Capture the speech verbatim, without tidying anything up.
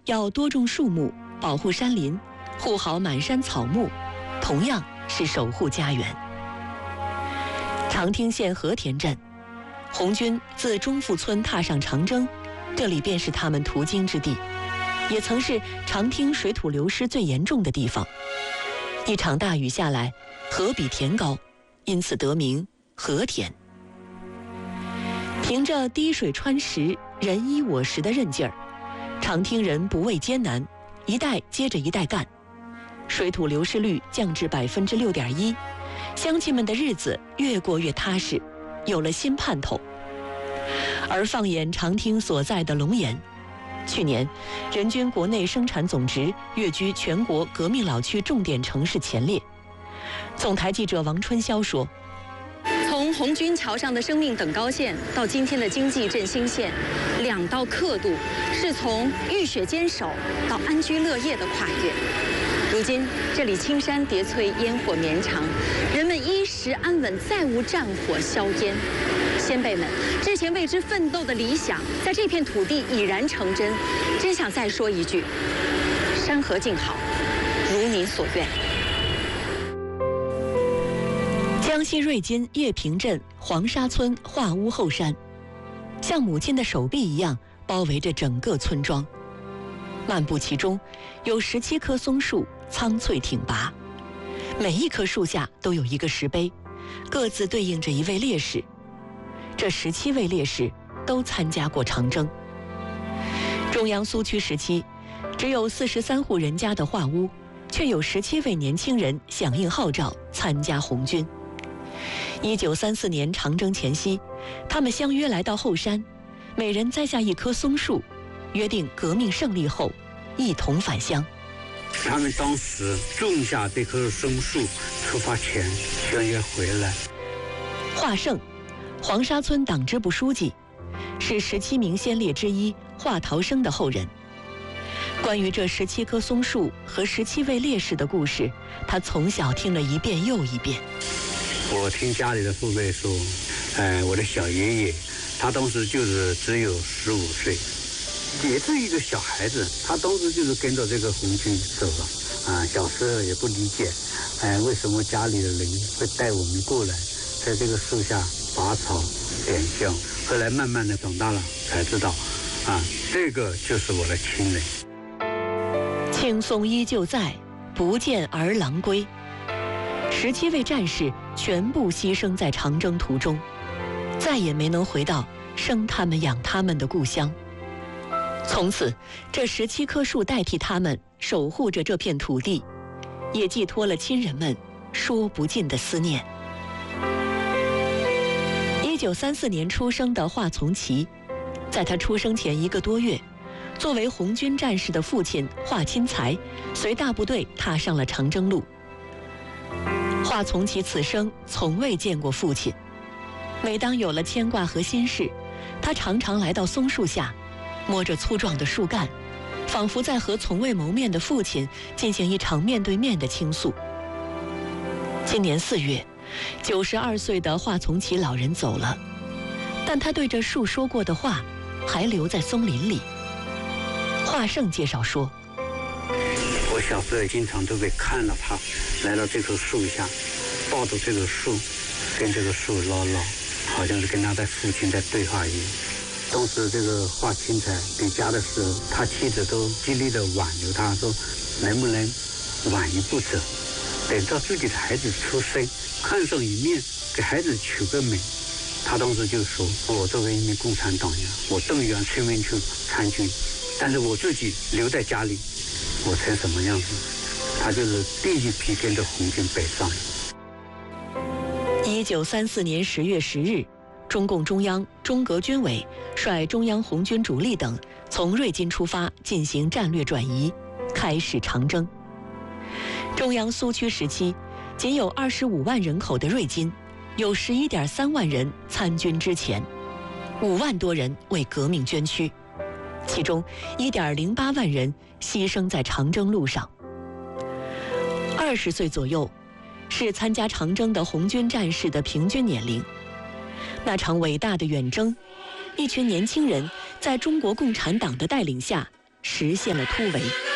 要多种树木，保护山林，护好满山草木，同样是守护家园。长汀县和田镇，红军自中富村踏上长征，这里便是他们途经之地，也曾是长汀水土流失最严重的地方。一场大雨下来，河比田高，因此得名和田。凭着滴水穿石、人依我实的韧劲儿，长汀人不畏艰难，一代接着一代干，水土流失率降至百分之六点一，乡亲们的日子越过越踏实，有了新盼头。而放眼长汀所在的龙岩，去年人均国内生产总值跃居全国革命老区重点城市前列。总台记者王春潇说， 从红军桥上的生命等高线到今天的经济振兴线，两道刻度是从浴血坚守到安居乐业的跨越。如今这里青山叠翠，烟火绵长，人们衣食安稳，再无战火硝烟。先辈们之前为之奋斗的理想，在这片土地已然成真。真想再说一句：山河静好，如您所愿。 江西瑞金叶平镇黄沙村化屋后山，像母亲的手臂一样包围着整个村庄。漫步其中，有十七棵松树苍翠挺拔，每一棵树下都有一个石碑，各自对应着一位烈士。这十七位烈士都参加过长征。中央苏区时期，只有四十三户人家的化屋，却有十七位年轻人响应号召参加红军。一九三四年长征前夕，他们相约来到后山，每人栽下一棵松树，约定革命胜利后一同返乡。 他们当时种下这棵松树，出发前相约回来。 华胜，黄沙村党支部书记，是十七名先烈之一华陶生的后人。关于这十七棵松树和十七位烈士的故事，他从小听了一遍又一遍。 我听家里的父辈说，哎，我的小爷爷，他当时就是只有十五岁，也是一个小孩子，他当时就是跟着这个红军走了，啊，小时候也不理解，哎，为什么家里的人会带我们过来，在这个树下拔草点香。后来慢慢的长大了，才知道，啊，这个就是我的亲人。 青松依旧在，不见儿郎归。十七位战士全部牺牲在长征途中，再也没能回到生他们养他们的故乡。从此，这十七棵树代替他们守护着这片土地，也寄托了亲人们说不尽的思念。一九三四年出生的华从耆，在他出生前一个多月，作为红军战士的父亲华钦才随大部队踏上了长征路。华从耆此生从未见过父亲，每当有了牵挂和心事，他常常来到松树下，摸着粗壮的树干，仿佛在和从未谋面的父亲进行一场面对面的倾诉。今年四月，九十二岁的华从耆老人走了，但他对这树说过的话还留在松林里。华胜介绍说， 我小时候经常都会看到他来到这棵树下，抱着这个树，跟这个树唠唠，好像是跟他的父亲在对话一样。当时这个华钦才离家的时候，他妻子都极力的挽留他，说能不能晚一步走，等到自己的孩子出生，看上一面，给孩子取个名。他当时就说，我作为一名共产党员，我动员村民去参军，但是我自己留在家里，我成什么样子？他就是第一批跟着红军北上。 一九三四年十月十日，中共中央、中革军委率中央红军主力等从瑞金出发，进行战略转移，开始长征。中央苏区时期，仅有二十五万人口的瑞金，有十一点三万人参军之前，五万多人为革命捐躯，其中一点零八万人牺牲在长征路上。二十岁左右，是参加长征的红军战士的平均年龄。那场伟大的远征，一群年轻人在中国共产党的带领下， 实现了突围。